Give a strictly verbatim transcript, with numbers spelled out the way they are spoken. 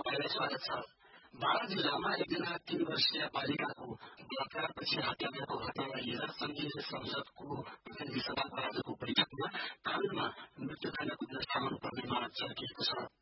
तपाईँलाई स्वागत छ। बारा जिल्लामा एकजना तीन वर्षीय बालिकाको बलात्कारपछि हत्या भएको घटनालाई लिएर संघीय संसदको प्रतिनिधि सभाको आजको बैठकमा कानूनमा मृत्युदण्डको व्यवस्था हुनुपर्ने माग चर्किएको छ।